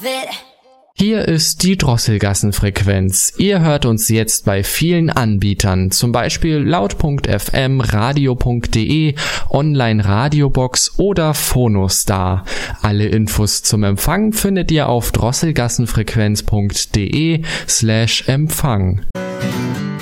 Hier ist die Drosselgassenfrequenz. Ihr hört uns jetzt bei vielen Anbietern, zum Beispiel laut.fm, radio.de, Online-Radiobox oder Phonostar. Alle Infos zum Empfang findet ihr auf drosselgassenfrequenz.de/Empfang.